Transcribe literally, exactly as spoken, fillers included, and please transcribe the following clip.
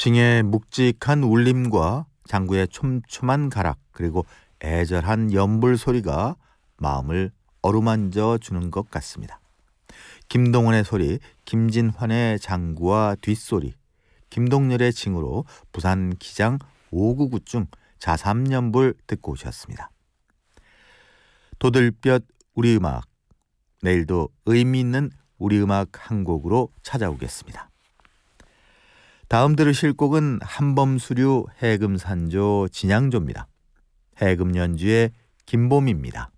징의 묵직한 울림과 장구의 촘촘한 가락, 그리고 애절한 연불 소리가 마음을 어루만져 주는 것 같습니다. 김동원의 소리, 김진환의 장구와 뒷소리, 김동렬의 징으로 부산 기장 오구구중 자삼연불 듣고 오셨습니다. 도들볕 우리 음악, 내일도 의미 있는 우리 음악 한 곡으로 찾아오겠습니다. 다음 들으실 곡은 한범수류 해금산조 진양조입니다. 해금연주의 김봄입니다.